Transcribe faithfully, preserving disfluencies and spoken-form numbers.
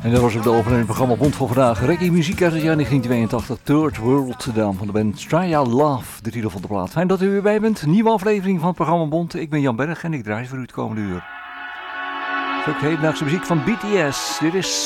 En dat was ook de opening van het programma Bond voor vandaag. Reggae muziek uit het jaar negentien tweeëntachtig. Third World Down van de band Straya Love, de titel van de plaat. Fijn dat u weer bij bent. Nieuwe aflevering van het programma Bond. Ik ben Jan Berg en ik draai voor u het komende uur. Ook hedendaagse muziek van B T S. Dit is